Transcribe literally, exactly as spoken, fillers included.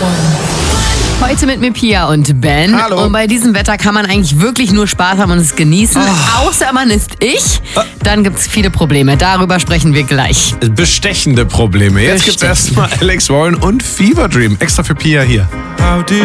Heute mit mir Pia und Ben. Hallo. Und bei diesem Wetter kann man eigentlich wirklich nur Spaß haben und es genießen. Oh. Außer man ist ich. Dann gibt es viele Probleme. Darüber sprechen wir gleich. Bestechende Probleme. Jetzt gibt's Bestechend. erstmal Alex Warren und Fever Dream. Extra für Pia hier.